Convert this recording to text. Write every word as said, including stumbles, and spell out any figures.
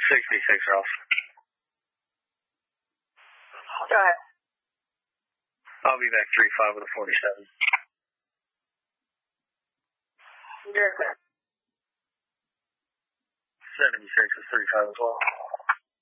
sixty-six, Ralph. Go ahead. I'll be back three five with a forty-seven. You're clear. seventy-six is thirty-five as well.